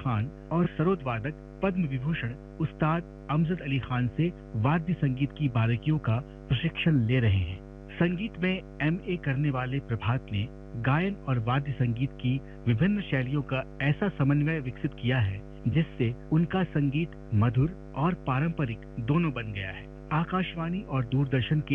खान और सरोद वादक पद्म विभूषण उस्ताद अमजद अली खान से वाद्य संगीत की बारीकियों का प्रशिक्षण ले रहे हैं। संगीत में एमए करने वाले प्रभात ने गायन और वाद्य संगीत की विभिन्न शैलियों का ऐसा समन्वय विकसित किया है जिससे उनका संगीत मधुर और पारंपरिक दोनों बन गया है। आकाशवाणी और दूरदर्शन के